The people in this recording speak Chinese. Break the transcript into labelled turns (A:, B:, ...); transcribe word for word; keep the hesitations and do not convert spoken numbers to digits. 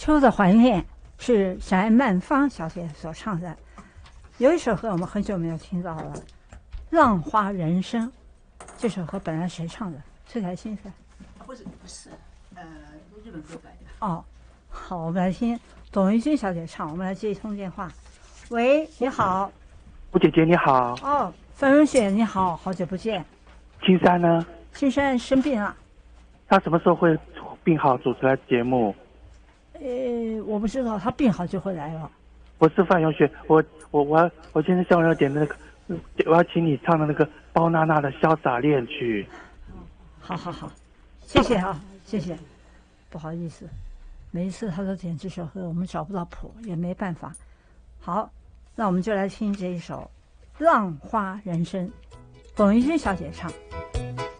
A: 秋的怀念是翟曼芳小姐所唱的。有一首歌我们很久没有听到了，《浪花人生》。这首歌本来谁唱的？崔台新是？
B: 不是不是，呃，日本歌改的。
A: 哦，好，我们来听董玉君小姐唱。我们来接一通电话。喂，你好。
C: 吴姐姐你好。
A: 哦，范荣雪你好，好久不见。
C: 青山呢？
A: 青山生病了。
C: 他什么时候会病好主持来节目？
A: 呃，我不知道，他病好就会来了。
C: 我是范永雪，我我我我现在向我要点的那个，我要请你唱的那个包娜娜的《潇洒恋曲》。
A: 好好好，谢谢啊，谢谢。不好意思，每一次他都点这首歌，我们找不到谱，也没办法。好，那我们就来听这一首《浪花人生》，董玉君小姐唱。